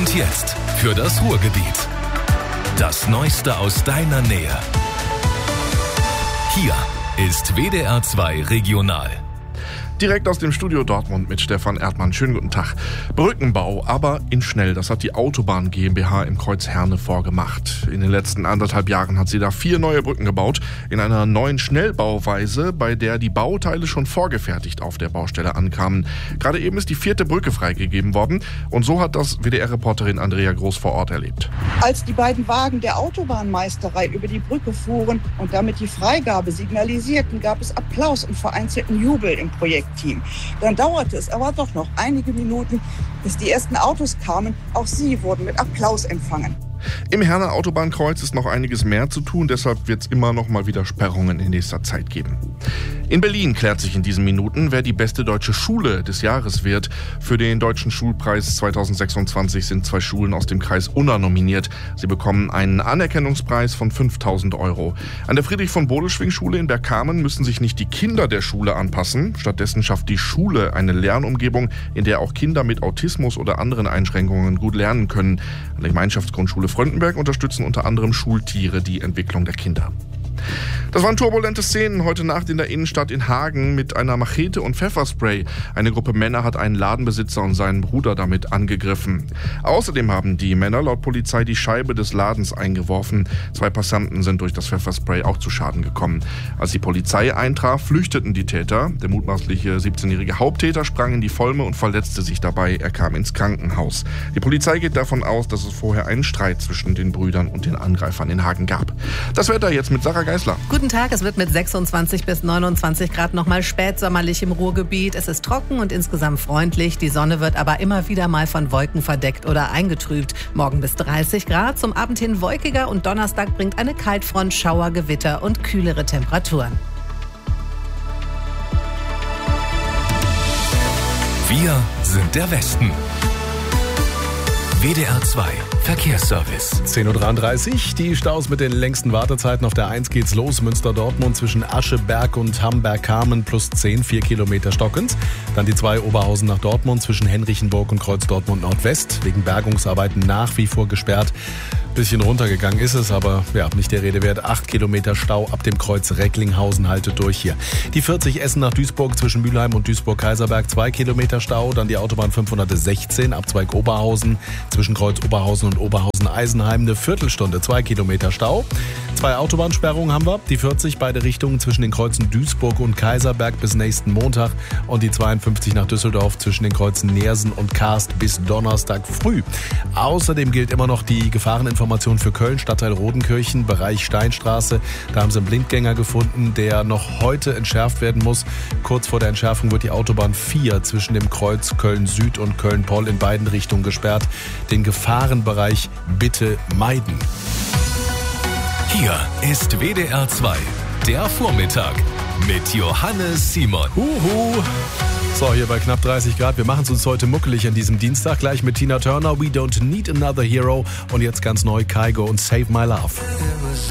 Und jetzt für das Ruhrgebiet. Das Neueste aus deiner Nähe. Hier ist WDR 2 Regional. Direkt aus dem Studio Dortmund mit Stefan Erdmann. Schönen guten Tag. Brückenbau, aber in schnell. Das hat die Autobahn GmbH im Kreuz Herne vorgemacht. In den letzten 1,5 Jahren hat sie da 4 neue Brücken gebaut. In einer neuen Schnellbauweise, bei der die Bauteile schon vorgefertigt auf der Baustelle ankamen. Gerade eben ist die 4. Brücke freigegeben worden. Und so hat das WDR-Reporterin Andrea Groß vor Ort erlebt. Als die beiden Wagen der Autobahnmeisterei über die Brücke fuhren und damit die Freigabe signalisierten, gab es Applaus und vereinzelten Jubel im Projektteam. Dann dauerte es aber doch noch einige Minuten, bis die ersten Autos kamen. Auch sie wurden mit Applaus empfangen. Im Herner Autobahnkreuz ist noch einiges mehr zu tun, deshalb wird es immer noch mal wieder Sperrungen in nächster Zeit geben. In Berlin klärt sich in diesen Minuten, wer die beste deutsche Schule des Jahres wird. Für den Deutschen Schulpreis 2026 sind 2 Schulen aus dem Kreis Unna nominiert. Sie bekommen einen Anerkennungspreis von 5.000 €. An der Friedrich-von-Bodelschwingh-Schule in Bergkamen müssen sich nicht die Kinder der Schule anpassen. Stattdessen schafft die Schule eine Lernumgebung, in der auch Kinder mit Autismus oder anderen Einschränkungen gut lernen können. An der Gemeinschaftsgrundschule Fröndenberg unterstützen unter anderem Schultiere die Entwicklung der Kinder. Das waren turbulente Szenen heute Nacht in der Innenstadt in Hagen mit einer Machete und Pfefferspray. Eine Gruppe Männer hat einen Ladenbesitzer und seinen Bruder damit angegriffen. Außerdem haben die Männer laut Polizei die Scheibe des Ladens eingeworfen. 2 Passanten sind durch das Pfefferspray auch zu Schaden gekommen. Als die Polizei eintraf, flüchteten die Täter. Der mutmaßliche 17-jährige Haupttäter sprang in die Volme und verletzte sich dabei. Er kam ins Krankenhaus. Die Polizei geht davon aus, dass es vorher einen Streit zwischen den Brüdern und den Angreifern in Hagen gab. Das Wetter jetzt mit Sarah Geisler. Guten Tag, es wird mit 26 bis 29 Grad nochmal spätsommerlich im Ruhrgebiet. Es ist trocken und insgesamt freundlich. Die Sonne wird aber immer wieder mal von Wolken verdeckt oder eingetrübt. Morgen bis 30 Grad, zum Abend hin wolkiger und Donnerstag bringt eine Kaltfront Schauer, Gewitter und kühlere Temperaturen. Wir sind der Westen. WDR 2 Verkehrsservice. 10.33 Uhr. Die Staus mit den längsten Wartezeiten. Auf der 1 geht's los. Münster-Dortmund zwischen Ascheberg und Hamberg-Kamen plus 10, 4 Kilometer stockend. Dann die 2 Oberhausen nach Dortmund zwischen Henrichenburg und Kreuz Dortmund Nordwest. Wegen Bergungsarbeiten nach wie vor gesperrt. Bisschen runtergegangen ist es, aber ja, nicht der Rede wert. 8 Kilometer Stau ab dem Kreuz Recklinghausen haltet durch hier. Die 40 Essen nach Duisburg zwischen Mülheim und Duisburg-Kaiserberg 2 Kilometer Stau. Dann die Autobahn 516 Abzweig Oberhausen zwischen Kreuz Oberhausen und Oberhausen-Eisenheim eine Viertelstunde, 2 Kilometer Stau. 2 Autobahnsperrungen haben wir. Die 40 beide Richtungen zwischen den Kreuzen Duisburg und Kaiserberg bis nächsten Montag. Und die 52 nach Düsseldorf zwischen den Kreuzen Neersen und Karst bis Donnerstag früh. Außerdem gilt immer noch die Gefahreninformation für Köln, Stadtteil Rodenkirchen, Bereich Steinstraße. Da haben sie einen Blindgänger gefunden, der noch heute entschärft werden muss. Kurz vor der Entschärfung wird die Autobahn 4 zwischen dem Kreuz Köln-Süd und Köln-Poll in beiden Richtungen gesperrt. Den Gefahrenbereich bitte meiden. Hier ist WDR 2, der Vormittag mit Johannes Simon. Huhu. So, hier bei knapp 30 Grad. Wir machen es uns heute muckelig an diesem Dienstag. Gleich mit Tina Turner, We Don't Need Another Hero. Und jetzt ganz neu Kygo und Save My Love.